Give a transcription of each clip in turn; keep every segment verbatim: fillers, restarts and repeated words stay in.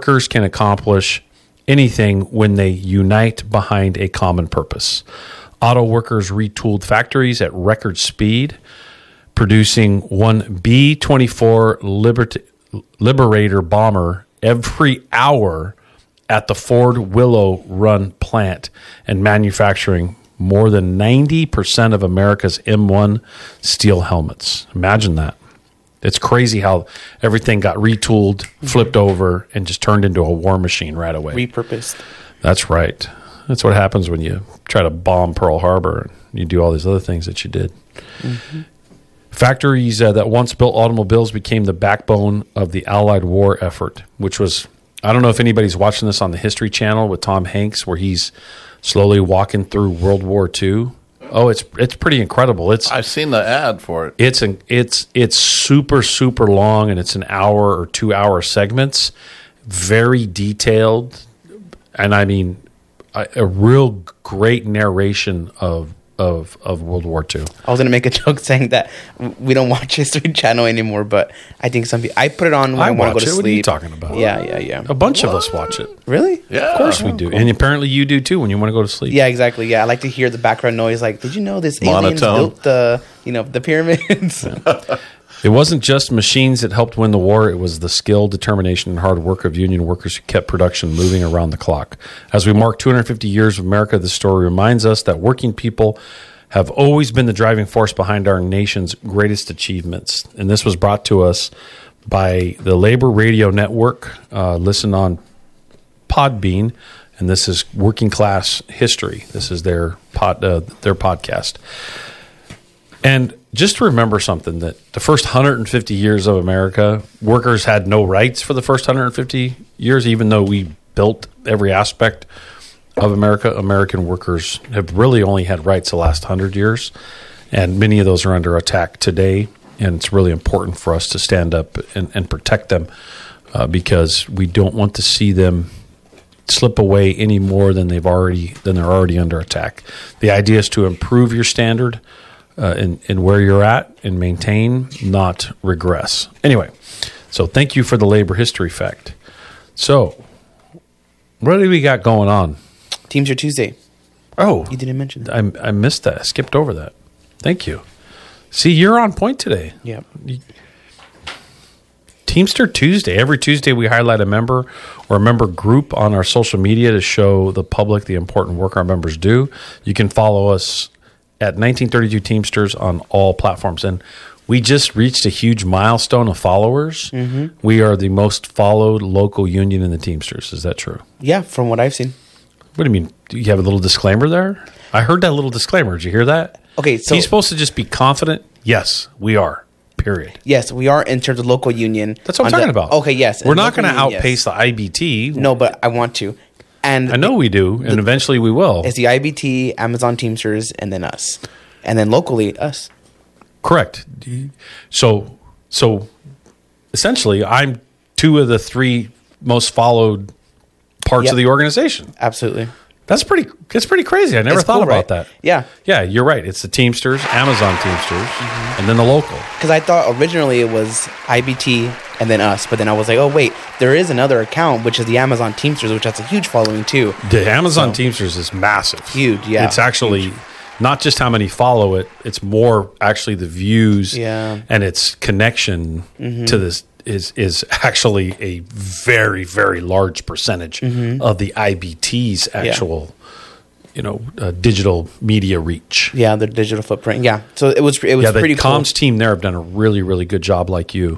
workers can accomplish anything when they unite behind a common purpose. Auto workers retooled factories at record speed, producing one B twenty-four Liberta- Liberator bomber every hour at the Ford Willow Run plant and manufacturing more than ninety percent of America's M one steel helmets. Imagine that. It's crazy how everything got retooled, flipped over, and just turned into a war machine right away. Repurposed. That's right. That's what happens when you try to bomb Pearl Harbor and you do all these other things that you did. Mm-hmm. Factories uh, that once built automobiles became the backbone of the Allied war effort, which was, I don't know if anybody's watching this on the History Channel with Tom Hanks, where he's slowly walking through World War Two. Oh, it's it's pretty incredible. It's I've seen the ad for it. It's an it's it's super super long, and it's an hour or two hour segments, very detailed, and I mean a, a real great narration of of of World War Two. I was gonna make a joke saying that we don't watch History Channel anymore, but I think some people I put it on when I, I want to go to it. sleep. What are you talking about? Yeah, yeah, yeah. A bunch what? of us watch it. Really? Yeah, of course we do, cool. And apparently you do too when you want to go to sleep. Yeah, exactly. Yeah, I like to hear the background noise. Like, did you know this aliens Monotone. built the you know the pyramids? Yeah. It wasn't just machines that helped win the war. It was the skill, determination, and hard work of union workers who kept production moving around the clock. As we mark two hundred fifty years of America, this story reminds us that working people have always been the driving force behind our nation's greatest achievements. And this was brought to us by the Labor Radio Network. Uh, listen on Podbean, and this is Working Class History. This is their pod, uh, their podcast. And just to remember something, that the first one hundred fifty years of America, workers had no rights for the first one hundred fifty years, even though we built every aspect of America. American workers have really only had rights the last one hundred years, and many of those are under attack today, and it's really important for us to stand up and, and protect them uh, because we don't want to see them slip away any more than they've already than they're already under attack. The idea is to improve your standard uh, in, in where you're at and maintain, not regress. Anyway, so thank you for the labor history fact. So, what do we got going on? Teamster Tuesday. Oh, You didn't mention that. I, I missed that. I skipped over that. Thank you. See, you're on point today. Yep. Teamster Tuesday. Every Tuesday we highlight a member or a member group on our social media to show the public the important work our members do. You can follow us at nineteen thirty-two Teamsters on all platforms. And we just reached a huge milestone of followers. Mm-hmm. We are the most followed local union in the Teamsters. Is that true? Yeah, from what I've seen. What do you mean? Do you have a little disclaimer there? I heard that little disclaimer. Did you hear that? Okay, so He's supposed to just be confident. Yes, we are. Period. yes, we are in terms of local union. That's what I'm On talking the- about. Okay, yes. We're in not local going to union, outpace yes. the I B T. No, but I want to. And I know we do, and eventually we will. it's the I B T, Amazon Teamsters, and then us. And then locally, us. Correct. So, so essentially, I'm two of the three most followed parts Yep. of the organization. Absolutely. That's pretty. That's pretty crazy. I never It's thought cool, about right? that. Yeah. Yeah, you're right. It's the Teamsters, Amazon Teamsters, Mm-hmm. and then the local. Because I thought originally it was I B T and then us. But then I was like, oh, wait, there is another account, which is the Amazon Teamsters, which has a huge following too. The Amazon So- Teamsters is massive. Huge, yeah, It's actually huge. not just how many follow it, it's more actually the views Yeah. and its connection Mm-hmm. to this is is actually a very, very large percentage Mm-hmm. of the I B T's actual, you know, uh, digital media reach. Yeah, the digital footprint. Yeah. So it was it was Yeah, the pretty comms cool. team there have done a really, really good job like you.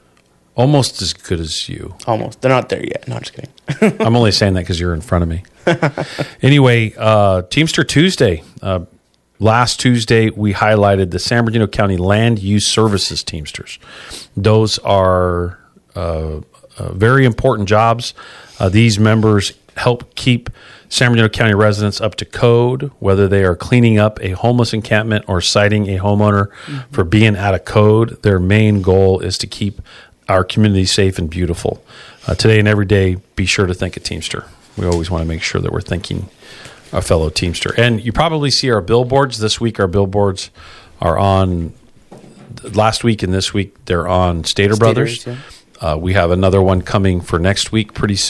Almost as good as you. Almost. They're not there yet. No, I'm just kidding. I'm only saying that because you're in front of me. Anyway, uh, Teamster Tuesday. Uh, last Tuesday, we highlighted the San Bernardino County Land Use Services Teamsters. Those are uh, uh, very important jobs. Uh, these members help keep San Bernardino County residents up to code, whether they are cleaning up a homeless encampment or citing a homeowner mm-hmm. for being out of code. Their main goal is to keep our community safe and beautiful. Uh, today and every day, be sure to think a Teamster. We always want to make sure that we're thinking a fellow Teamster. And you probably see our billboards. This week, our billboards are on, last week and this week, they're on Stater, Brothers. Yeah. Uh, we have another one coming for next week pretty soon.